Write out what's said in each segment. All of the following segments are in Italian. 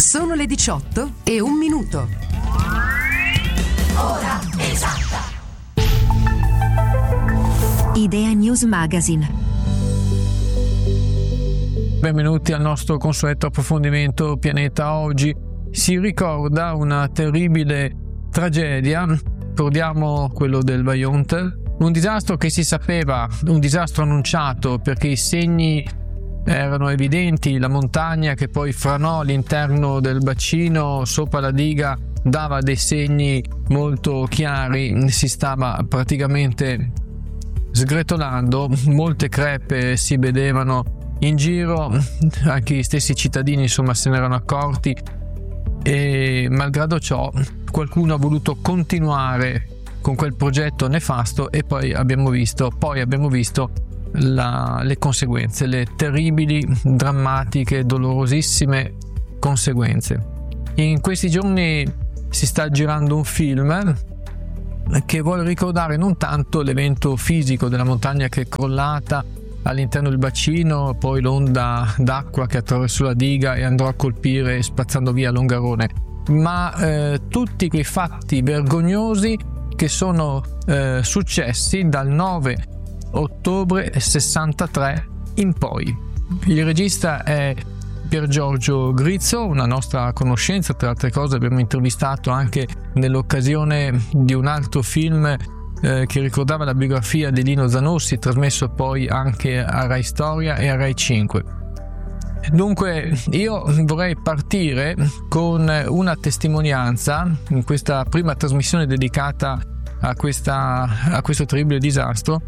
Sono le 18:01. Ora esatta. Idea News Magazine. Benvenuti al nostro consueto approfondimento Pianeta. Oggi si ricorda una terribile tragedia, ricordiamo quello del Vajont, un disastro che si sapeva, un disastro annunciato perché i segni erano evidenti, la montagna che poi franò all'interno del bacino sopra la diga dava dei segni molto chiari, si stava praticamente sgretolando, molte crepe si vedevano in giro, anche gli stessi cittadini insomma se ne erano accorti e malgrado ciò qualcuno ha voluto continuare con quel progetto nefasto e poi abbiamo visto le conseguenze, le terribili, drammatiche, dolorosissime conseguenze. In questi giorni si sta girando un film che vuole ricordare non tanto l'evento fisico della montagna che è crollata all'interno del bacino, poi l'onda d'acqua che attraversò la diga e andrò a colpire spazzando via Longarone, ma tutti quei fatti vergognosi che sono successi dal 9 ottobre 63 in poi. Il regista è Piergiorgio Grizzo, una nostra conoscenza, tra altre cose abbiamo intervistato anche nell'occasione di un altro film che ricordava la biografia di Lino Zanossi, trasmesso poi anche a Rai Storia e a Rai 5. Dunque io vorrei partire con una testimonianza in questa prima trasmissione dedicata a questo terribile disastro,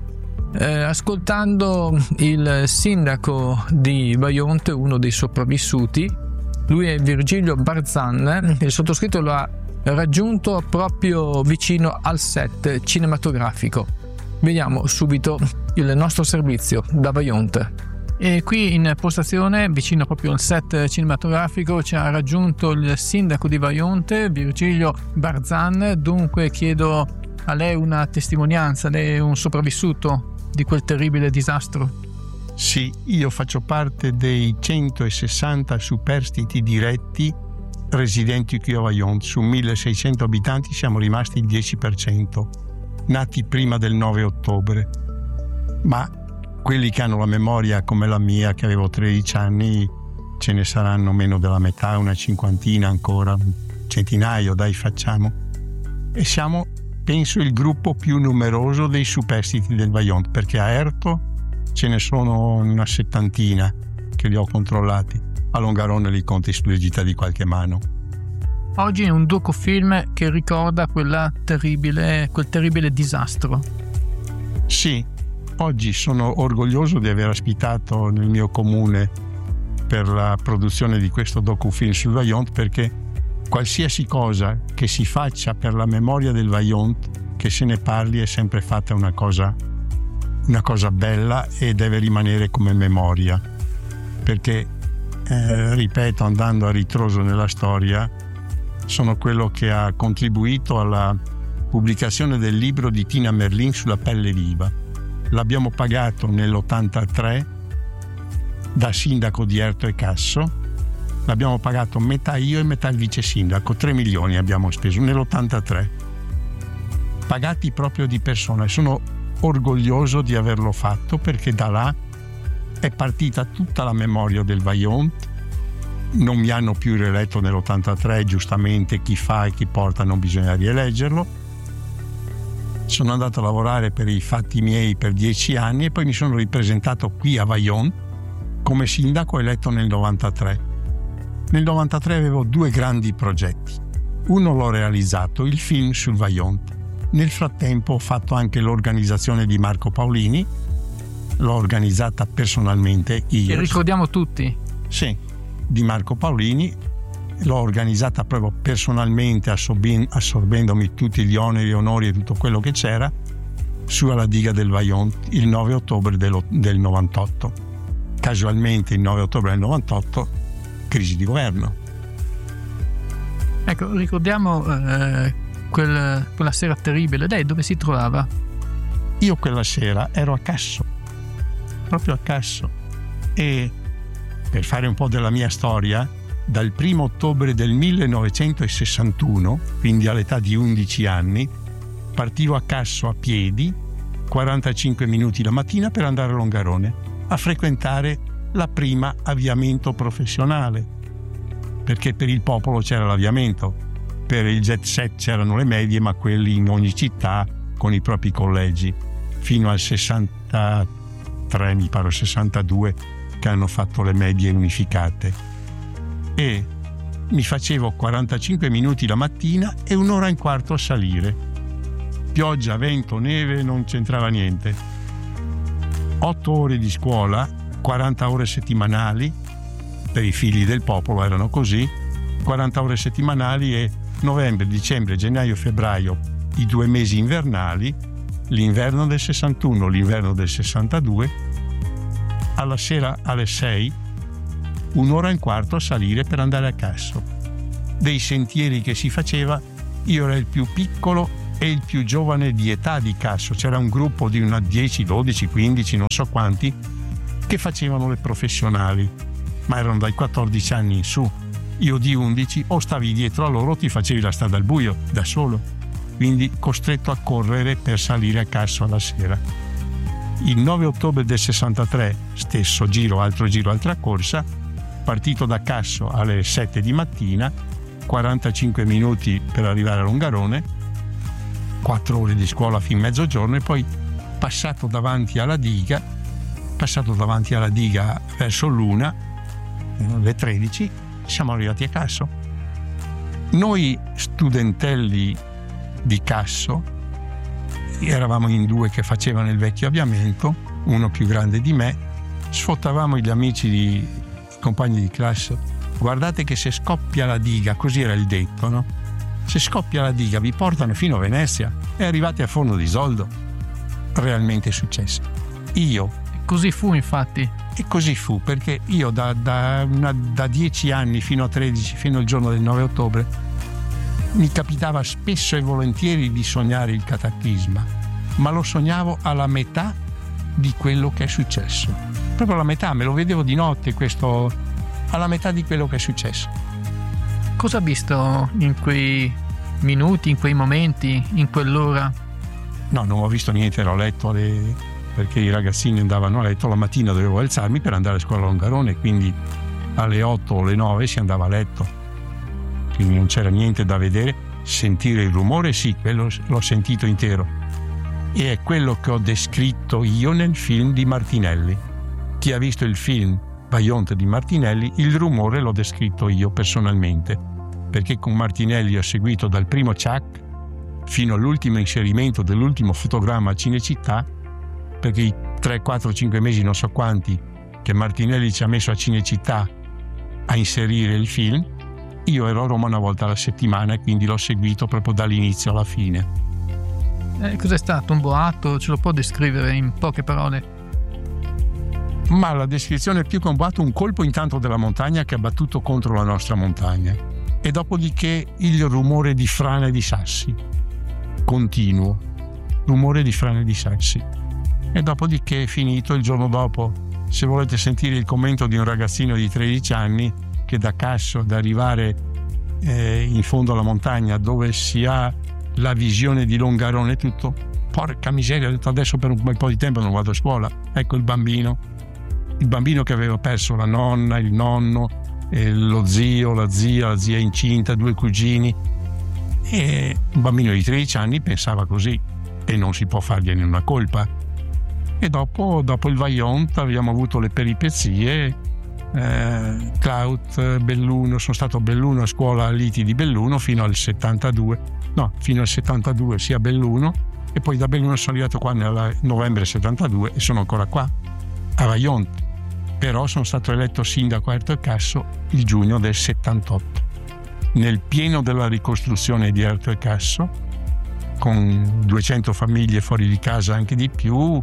ascoltando il sindaco di Vajont, uno dei sopravvissuti. Lui è Virgilio Barzan, il sottoscritto lo ha raggiunto proprio vicino al set cinematografico. Vediamo subito il nostro servizio da Vajont. E qui in postazione, vicino proprio al set cinematografico, ci ha raggiunto il sindaco di Vajont, Virgilio Barzan. Dunque chiedo a lei una testimonianza, lei è un sopravvissuto di quel terribile disastro? Sì, io faccio parte dei 160 superstiti diretti residenti qui a Vajont. Su 1600 abitanti siamo rimasti il 10%, nati prima del 9 ottobre. Ma quelli che hanno la memoria come la mia, che avevo 13 anni, ce ne saranno meno della metà, una cinquantina ancora, un centinaio, dai, facciamo. E siamo, penso, il gruppo più numeroso dei superstiti del Vajont, perché a Erto ce ne sono una settantina che li ho controllati. A Longarone li conti sulle dita di qualche mano. Oggi è un docufilm che ricorda quel terribile disastro. Sì, oggi sono orgoglioso di aver ospitato nel mio comune per la produzione di questo docufilm sul Vajont, perché qualsiasi cosa che si faccia per la memoria del Vajont, che se ne parli, è sempre fatta una cosa bella e deve rimanere come memoria, perché ripeto, andando a ritroso nella storia, sono quello che ha contribuito alla pubblicazione del libro di Tina Merlin sulla pelle viva. L'abbiamo pagato nell'83 da sindaco di Erto e Casso. L'abbiamo pagato metà io e metà il vice sindaco, 3 milioni abbiamo speso nell'83, pagati proprio di persona. E sono orgoglioso di averlo fatto, perché da là è partita tutta la memoria del Vajont. Non mi hanno più rieletto nell'83, giustamente chi fa e chi porta non bisogna rieleggerlo. Sono andato a lavorare per i fatti miei per 10 anni e poi mi sono ripresentato qui a Vajont come sindaco eletto nel 93. Nel 93 avevo 2 grandi progetti. Uno l'ho realizzato, il film sul Vajont. Nel frattempo ho fatto anche l'organizzazione di Marco Paolini, l'ho organizzata personalmente io. E ricordiamo tutti. Sì, di Marco Paolini, l'ho organizzata proprio personalmente, assorbendomi tutti gli oneri, onori e tutto quello che c'era, sulla diga del Vajont il 9 ottobre del 98. Casualmente il 9 ottobre del 98, crisi di governo. Ecco, ricordiamo quella sera terribile. Lei dove si trovava? Io quella sera ero a Casso, proprio a Casso, e per fare un po' della mia storia, dal 1 ottobre del 1961, quindi all'età di 11 anni, partivo a Casso a piedi, 45 minuti la mattina per andare a Longarone, a frequentare la prima avviamento professionale, perché per il popolo c'era l'avviamento, per il jet set c'erano le medie, ma quelli in ogni città con i propri collegi, fino al 63, mi pare 62, che hanno fatto le medie unificate. E mi facevo 45 minuti la mattina e 1 ora e un quarto a salire. Pioggia, vento, neve, non c'entrava niente. 8 ore di scuola, 40 ore settimanali, per i figli del popolo erano così, 40 ore settimanali, e novembre, dicembre, gennaio, febbraio, i 2 mesi invernali, l'inverno del 61, l'inverno del 62, alla sera alle 6, 1 ora e un quarto a salire per andare a Casso. Dei sentieri che si faceva, io ero il più piccolo e il più giovane di età di Casso. C'era un gruppo di una 10, 12, 15, non so quanti, che facevano le professionali, ma erano dai 14 anni in su. Io di 11, o stavi dietro a loro o ti facevi la strada al buio, da solo. Quindi costretto a correre per salire a Casso alla sera. Il 9 ottobre del 63, stesso giro, altra corsa, partito da Casso alle 7 di mattina, 45 minuti per arrivare a Longarone, 4 ore di scuola fin mezzogiorno, e poi passato davanti alla diga verso l'1, le 13, siamo arrivati a Casso. Noi studentelli di Casso eravamo in 2 che facevano il vecchio avviamento, uno più grande di me, sfottavamo gli amici i compagni di classe: guardate che se scoppia la diga, così era il detto, no? Se scoppia la diga vi portano fino a Venezia, e arrivati a Forno di Soldo. Realmente successo. Così fu, infatti. E così fu, perché io da 10 anni fino a 13, fino al giorno del 9 ottobre, mi capitava spesso e volentieri di sognare il cataclisma, ma lo sognavo alla metà di quello che è successo. Proprio alla metà, me lo vedevo di notte, questo, alla metà di quello che è successo. Cosa ha visto in quei minuti, in quei momenti, in quell'ora? No, non ho visto niente, ero a letto perché i ragazzini andavano a letto, la mattina dovevo alzarmi per andare a scuola a Longarone, quindi alle 8 o alle 9 si andava a letto, quindi non c'era niente da vedere. Sentire il rumore, sì, quello l'ho sentito intero, e è quello che ho descritto io nel film di Martinelli. Chi ha visto il film Vajont di Martinelli, il rumore l'ho descritto io personalmente, perché con Martinelli ho seguito dal primo Chuck fino all'ultimo inserimento dell'ultimo fotogramma a Cinecittà, perché i 3, 4, 5 mesi, non so quanti, che Martinelli ci ha messo a Cinecittà a inserire il film, io ero a Roma una volta alla settimana, e quindi l'ho seguito proprio dall'inizio alla fine. Cos'è stato? Un boato? Ce lo può descrivere in poche parole? Ma la descrizione più che un boato, un colpo intanto della montagna che ha battuto contro la nostra montagna, e dopodiché il rumore di frane di sassi, continuo, rumore di frane di sassi. E dopodiché, finito, il giorno dopo, se volete sentire il commento di un ragazzino di 13 anni che da Casso, ad arrivare in fondo alla montagna dove si ha la visione di Longarone, tutto, porca miseria, ho detto adesso per un bel po' di tempo non vado a scuola. Ecco il bambino che aveva perso la nonna, il nonno, lo zio, la zia incinta, 2 cugini, e un bambino di 13 anni pensava così, e non si può fargliene una colpa. E dopo il Vajont abbiamo avuto le peripezie, Clout, Belluno, sono stato a Belluno, a scuola a Liti di Belluno fino al 72, sia a Belluno, e poi da Belluno sono arrivato qua nel novembre 72 e sono ancora qua a Vajont. Però sono stato eletto sindaco a Erto e Casso il giugno del 78, nel pieno della ricostruzione di Erto e Casso, con 200 famiglie fuori di casa, anche di più,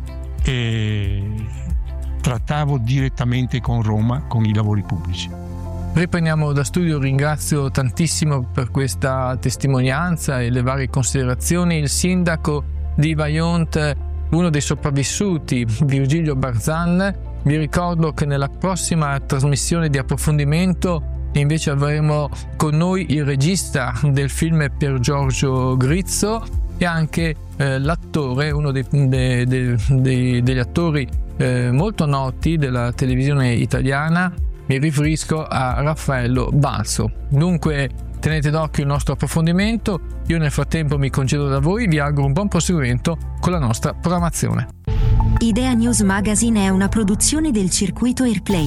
e trattavo direttamente con Roma, con i lavori pubblici. Riprendiamo da studio. Ringrazio tantissimo per questa testimonianza e le varie considerazioni il sindaco di Vajont, uno dei sopravvissuti, Virgilio Barzan. Vi ricordo che nella prossima trasmissione di approfondimento e invece avremo con noi il regista del film Pier Giorgio Grizzo e anche l'attore, uno degli attori molto noti della televisione italiana. Mi riferisco a Raffaello Balso. Dunque tenete d'occhio il nostro approfondimento. Io nel frattempo mi concedo da voi, vi auguro un buon proseguimento con la nostra programmazione. Idea News Magazine è una produzione del circuito Airplay.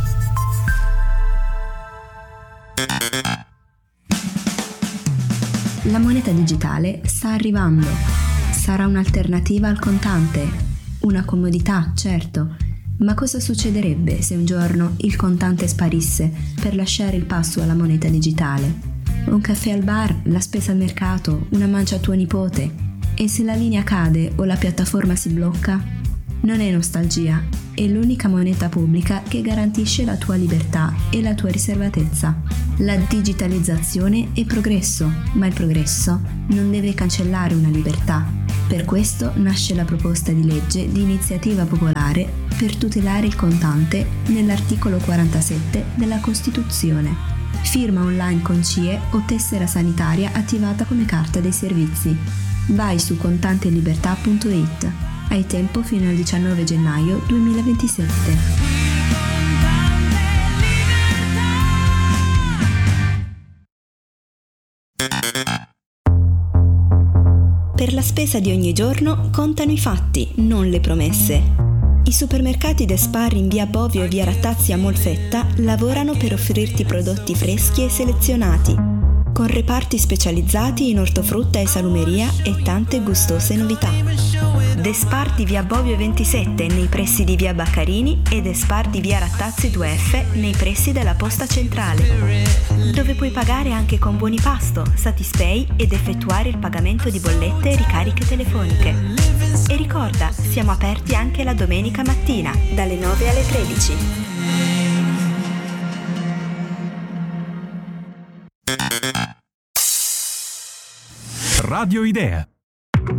La moneta digitale sta arrivando. Sarà un'alternativa al contante. Una comodità, certo. Ma cosa succederebbe se un giorno il contante sparisse per lasciare il passo alla moneta digitale? Un caffè al bar, la spesa al mercato, una mancia a tuo nipote. E se la linea cade o la piattaforma si blocca? Non è nostalgia, è l'unica moneta pubblica che garantisce la tua libertà e la tua riservatezza. La digitalizzazione è progresso, ma il progresso non deve cancellare una libertà. Per questo nasce la proposta di legge di iniziativa popolare per tutelare il contante nell'articolo 47 della Costituzione. Firma online con CIE o tessera sanitaria attivata come carta dei servizi. Vai su contantelibertà.it. Hai tempo fino al 19 gennaio 2027. Per la spesa di ogni giorno contano i fatti, non le promesse. I supermercati Despar in via Bovio e via Rattazzi a Molfetta lavorano per offrirti prodotti freschi e selezionati, con reparti specializzati in ortofrutta e salumeria e tante gustose novità. Despar di via Bovio 27 nei pressi di via Baccarini e Despar di via Rattazzi 2F nei pressi della posta centrale, dove puoi pagare anche con Buonipasto, Satispay ed effettuare il pagamento di bollette e ricariche telefoniche. E ricorda, siamo aperti anche la domenica mattina, dalle 9 alle 13. Radio Idea.